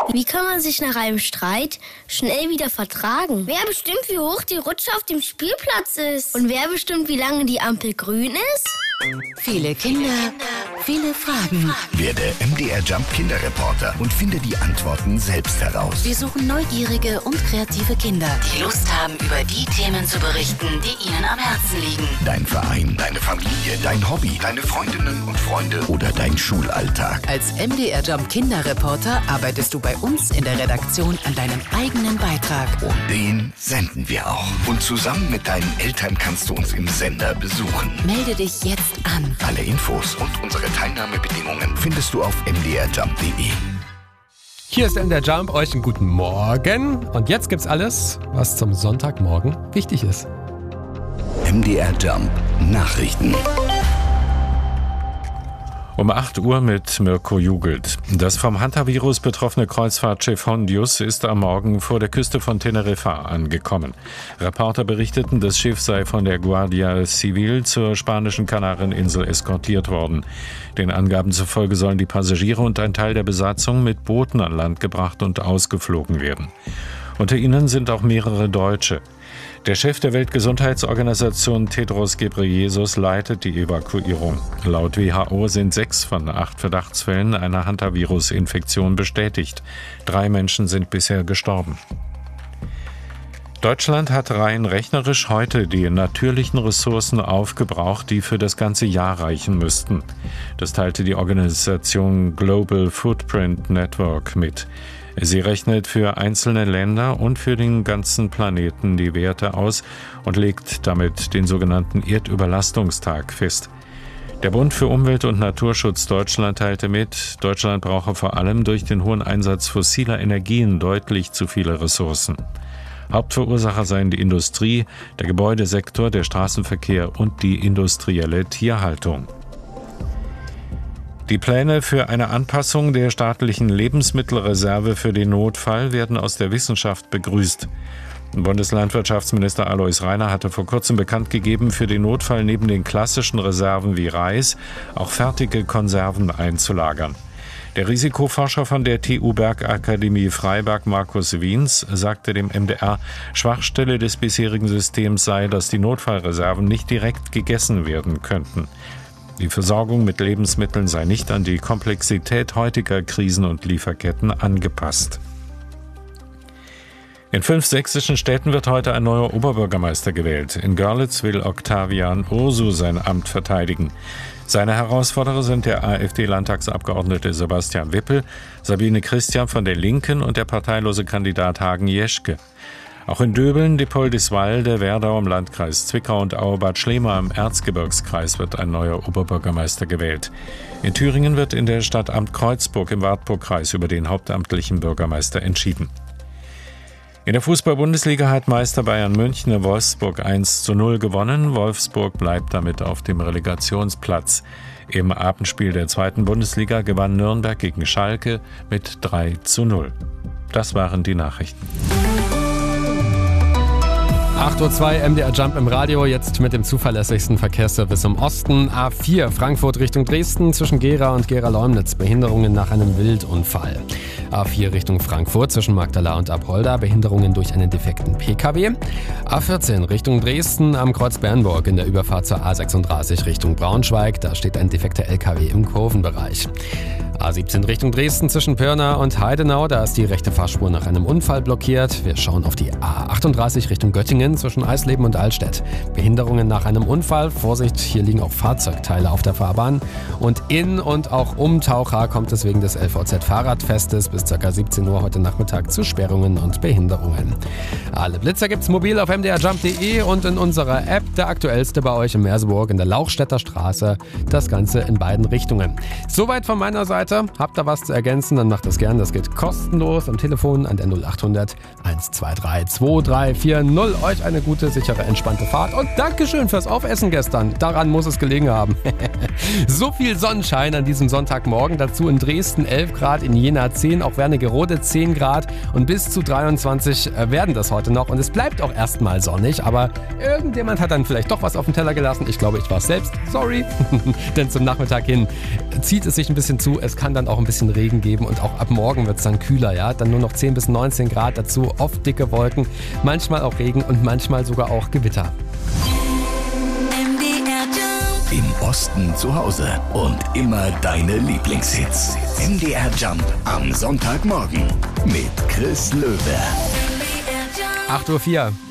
Wie kann man sich nach einem Streit schnell wieder vertragen? Wer bestimmt, wie hoch die Rutsche auf dem Spielplatz ist? Und wer bestimmt, wie lange die Ampel grün ist? Viele Kinder, viele Fragen. Werde MDR Jump Kinderreporter und finde die Antworten selbst heraus. Wir suchen neugierige und kreative Kinder, die Lust haben, über die Themen zu berichten, die ihnen am Herzen liegen. Dein Verein, deine Familie, dein Hobby, deine Freundinnen und Freunde oder dein Schulalltag. Als MDR Jump Kinderreporter arbeitest du bei uns in der Redaktion an deinem eigenen Beitrag. Und den senden wir auch. Und zusammen mit deinen Eltern kannst du uns im Sender besuchen. Melde dich jetzt an. Alle Infos und unsere Teilnahmebedingungen findest du auf mdrjump.de. Hier ist MDR Jump, euch einen guten Morgen. Und jetzt gibt's alles, was zum Sonntagmorgen wichtig ist. MDR Jump Nachrichten. Um 8 Uhr mit Mirko Jugelt. Das vom Hantavirus betroffene Kreuzfahrtschiff Hondius ist am Morgen vor der Küste von Teneriffa angekommen. Reporter berichteten, das Schiff sei von der Guardia Civil zur spanischen Kanareninsel eskortiert worden. Den Angaben zufolge sollen die Passagiere und ein Teil der Besatzung mit Booten an Land gebracht und ausgeflogen werden. Unter ihnen sind auch mehrere Deutsche. Der Chef der Weltgesundheitsorganisation Tedros Ghebreyesus leitet die Evakuierung. Laut WHO sind 6 von 8 Verdachtsfällen einer Hantavirus-Infektion bestätigt. 3 Menschen sind bisher gestorben. Deutschland hat rein rechnerisch heute die natürlichen Ressourcen aufgebraucht, die für das ganze Jahr reichen müssten. Das teilte die Organisation Global Footprint Network mit. Sie rechnet für einzelne Länder und für den ganzen Planeten die Werte aus und legt damit den sogenannten Erdüberlastungstag fest. Der Bund für Umwelt und Naturschutz Deutschland teilte mit, Deutschland brauche vor allem durch den hohen Einsatz fossiler Energien deutlich zu viele Ressourcen. Hauptverursacher seien die Industrie, der Gebäudesektor, der Straßenverkehr und die industrielle Tierhaltung. Die Pläne für eine Anpassung der staatlichen Lebensmittelreserve für den Notfall werden aus der Wissenschaft begrüßt. Bundeslandwirtschaftsminister Alois Rainer hatte vor kurzem bekannt gegeben, für den Notfall neben den klassischen Reserven wie Reis auch fertige Konserven einzulagern. Der Risikoforscher von der TU Bergakademie Freiberg, Markus Wiens, sagte dem MDR, Schwachstelle des bisherigen Systems sei, dass die Notfallreserven nicht direkt gegessen werden könnten. Die Versorgung mit Lebensmitteln sei nicht an die Komplexität heutiger Krisen und Lieferketten angepasst. In 5 sächsischen Städten wird heute ein neuer Oberbürgermeister gewählt. In Görlitz will Octavian Ursu sein Amt verteidigen. Seine Herausforderer sind der AfD-Landtagsabgeordnete Sebastian Wippel, Sabine Christian von der Linken und der parteilose Kandidat Hagen Jeschke. Auch in Döbeln, Dippoldiswalde, Werdau im Landkreis Zwickau und Auebad Schlema im Erzgebirgskreis wird ein neuer Oberbürgermeister gewählt. In Thüringen wird in der Stadt Amt Kreuzburg im Wartburgkreis über den hauptamtlichen Bürgermeister entschieden. In der Fußball-Bundesliga hat Meister Bayern München in Wolfsburg 1:0 gewonnen. Wolfsburg bleibt damit auf dem Relegationsplatz. Im Abendspiel der 2. Bundesliga gewann Nürnberg gegen Schalke mit 3:0. Das waren die Nachrichten. 8:02 Uhr MDR Jump im Radio, jetzt mit dem zuverlässigsten Verkehrsservice im Osten. A4 Frankfurt Richtung Dresden zwischen Gera und Gera-Leumnitz. Behinderungen nach einem Wildunfall. A4 Richtung Frankfurt zwischen Magdala und Apolda. Behinderungen durch einen defekten PKW. A14 Richtung Dresden am Kreuz Bernburg in der Überfahrt zur A36 Richtung Braunschweig. Da steht ein defekter LKW im Kurvenbereich. A17 Richtung Dresden zwischen Pirna und Heidenau. Da ist die rechte Fahrspur nach einem Unfall blockiert. Wir schauen auf die A38 Richtung Göttingen zwischen Eisleben und Altstedt. Behinderungen nach einem Unfall. Vorsicht, hier liegen auch Fahrzeugteile auf der Fahrbahn. Und in und auch um Taucha kommt es wegen des LVZ-Fahrradfestes bis ca. 17 Uhr heute Nachmittag zu Sperrungen und Behinderungen. Alle Blitzer gibt's mobil auf mdrjump.de und in unserer App. Der aktuellste bei euch in Merseburg in der Lauchstädter Straße. Das Ganze in beiden Richtungen. Soweit von meiner Seite. Habt ihr was zu ergänzen, dann macht das gern. Das geht kostenlos am Telefon an der 0800 123 2340. Euch eine gute, sichere, entspannte Fahrt und Dankeschön fürs Aufessen gestern. Daran muss es gelegen haben. So viel Sonnenschein an diesem Sonntagmorgen. Dazu in Dresden 11 Grad, in Jena 10, auch Wernigerode 10 Grad und bis zu 23 werden das heute noch. Und es bleibt auch erstmal sonnig, aber irgendjemand hat dann vielleicht doch was auf dem Teller gelassen. Ich glaube, ich war es selbst. Sorry. Denn zum Nachmittag hin zieht es sich ein bisschen zu. Es kann dann auch ein bisschen Regen geben und auch ab morgen wird es dann kühler, ja. Dann nur noch 10 bis 19 Grad, dazu oft dicke Wolken, manchmal auch Regen und manchmal sogar auch Gewitter. Im Osten zu Hause und immer deine Lieblingshits. MDR Jump am Sonntagmorgen mit Chris Löwe. 8:04 Uhr.